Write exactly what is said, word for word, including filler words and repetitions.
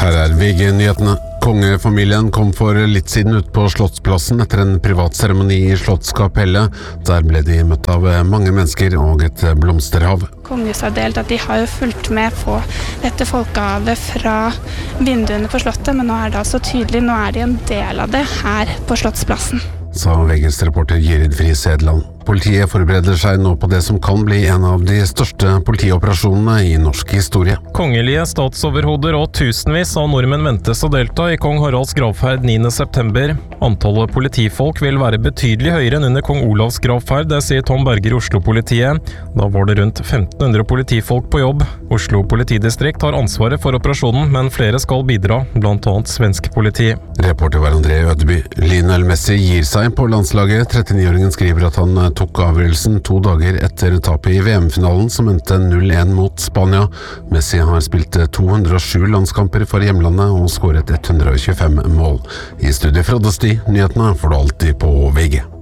Her er V G-nyhetene. Kongefamilien kom for litt siden ut på Slottsplassen etter en privat seremoni i Slottskapellet. Der ble de møtt av mange mennesker og et blomsterhav. Kongehuset har delt at de har jo fulgt med på dette folkehavet fra vinduene på slottet, men nå er det altså tydelig, nå er de en del av det her på Slottsplassen. Sa V G's reporter Gyrid Friis Edland. Politiet forbereder seg nå på det som kan bli en av de største politioperasjonene i norsk historie. Kongelige statsoverhoder og tusenvis av nordmenn ventes å delta i kong Haralds gravferd niende september. Antallet politifolk vil være betydelig høyere enn under kong Olavs gravferd, det sier Tom Berger i Oslo-politiet. Da var det rundt femten hundre politifolk på jobb. Oslo politidistrikt har ansvaret for operasjonen, men flere skal bidra, blant annet svensk politi. Reporter var André Ødeby. Lionel Messi gir seg på landslaget. trettiåringen skriver at han tok avgjørelsen to dager etter tapet i V M-finalen som endte null én mot Spania. Messi har spilt to hundre og sju landskamper for hjemlandet og skåret ett hundre og tjuefem mål. I studiet fra Dusty, nyhetene får du alltid på V G.